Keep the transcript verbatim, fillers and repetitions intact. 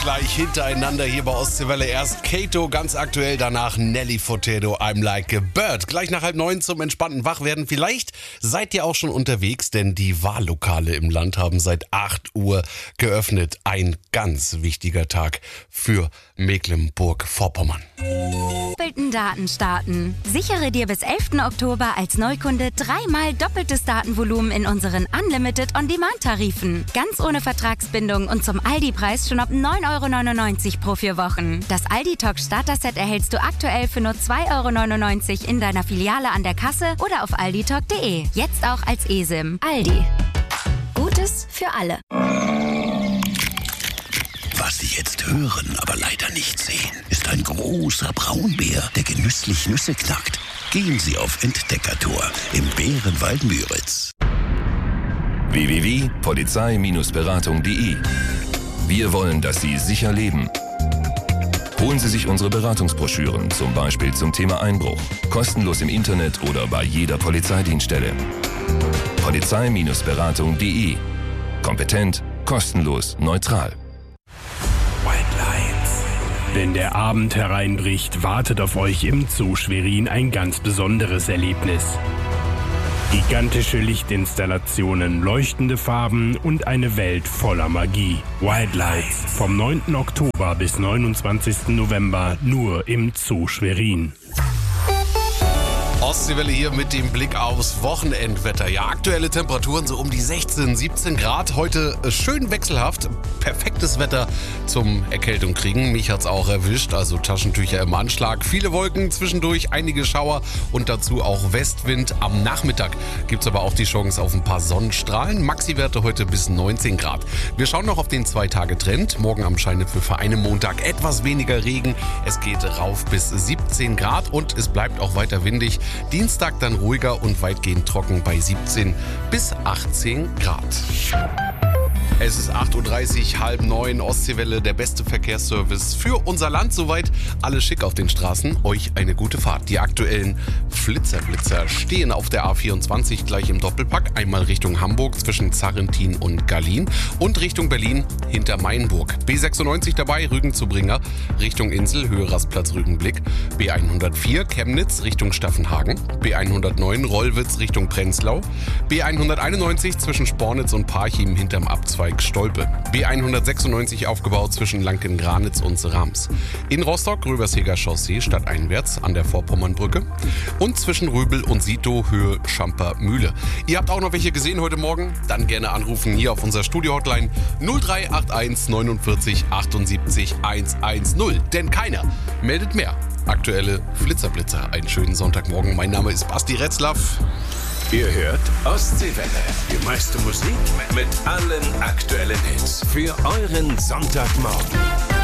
gleich hintereinander hier bei Ostseewelle. Erst Kato, ganz aktuell, danach Nelly Furtado, I'm Like a Bird. Gleich nach halb neun zum entspannten Wachwerden. Vielleicht seid ihr auch schon unterwegs, denn die Wahllokale im Land haben seit acht Uhr geöffnet. Ein ganz wichtiger Tag für Mecklenburg-Vorpommern. Doppelten Daten starten. Sichere dir bis elften Oktober als Neukunde dreimal doppeltes Datenvolumen in unseren Unlimited On-Demand-Tarifen. Ganz ohne Vertragsbindung und zum Aldi-Preis schon ab neun Euro neunundneunzig pro vier Wochen. Das Aldi-Talk Starter-Set erhältst du aktuell für nur zwei Euro neunundneunzig in deiner Filiale an der Kasse oder auf alditalk punkt de. Jetzt auch als eSIM. Aldi. Gutes für alle. Was Sie jetzt hören, aber leider nicht sehen, ist ein großer Braunbär, der genüsslich Nüsse knackt. Gehen Sie auf Entdeckertour im Bärenwald Müritz. w w w punkt polizei Beratung punkt de. Wir wollen, dass Sie sicher leben. Holen Sie sich unsere Beratungsbroschüren, zum Beispiel zum Thema Einbruch. Kostenlos im Internet oder bei jeder Polizeidienststelle. polizei Beratung punkt de. Kompetent, kostenlos, neutral. Wenn der Abend hereinbricht, wartet auf euch im Zoo Schwerin ein ganz besonderes Erlebnis. Gigantische Lichtinstallationen, leuchtende Farben und eine Welt voller Magie. Wildlights vom neunten Oktober bis neunundzwanzigsten November nur im Zoo Schwerin. Ostseewelle hier mit dem Blick aufs Wochenendwetter. Ja, aktuelle Temperaturen so um die sechzehn, siebzehn Grad. Heute schön wechselhaft. Perfektes Wetter zum Erkältung kriegen. Mich hat's auch erwischt, also Taschentücher im Anschlag. Viele Wolken, zwischendurch einige Schauer und dazu auch Westwind. Am Nachmittag gibt's aber auch die Chance auf ein paar Sonnenstrahlen. Maxi-Werte heute bis neunzehn Grad. Wir schauen noch auf den zwei-Tage-Trend. Morgen am Scheinepfiff für einen Montag etwas weniger Regen. Es geht rauf bis siebzehn Grad und es bleibt auch weiter windig. Dienstag dann ruhiger und weitgehend trocken bei siebzehn bis achtzehn Grad. Es ist acht Uhr dreißig, halb neun, Ostseewelle, der beste Verkehrsservice für unser Land. Soweit alles schick auf den Straßen. Euch eine gute Fahrt. Die aktuellen Flitzerblitzer stehen auf der A vierundzwanzig gleich im Doppelpack. Einmal Richtung Hamburg zwischen Zarrentin und Gallien und Richtung Berlin hinter Mainburg. B sechsundneunzig dabei, Rügen zu Bringer, Richtung Insel, Höhe Rastplatz Rügenblick. B hundertvier Chemnitz Richtung Staffenhagen. B hundertneun Rollwitz Richtung Prenzlau. B hunderteinundneunzig zwischen Spornitz und Parchim hinterm Abzweig Stolpe. B hundertsechsundneunzig aufgebaut zwischen Lanken-Granitz und Rams. In Rostock Röversheger Chaussee stadteinwärts an der Vorpommernbrücke. Und zwischen Röbel und Sito Höhe Schamper-Mühle. Ihr habt auch noch welche gesehen heute Morgen? Dann gerne anrufen hier auf unserer Studio-Hotline null drei acht eins neunundvierzig achtundsiebzig hundertzehn. Denn keiner meldet mehr. Aktuelle Flitzerblitzer. Einen schönen Sonntagmorgen. Mein Name ist Basti Retzlaff. Ihr hört Ostseewelle. Die meiste Musik mit allen aktuellen Hits. Für euren Sonntagmorgen.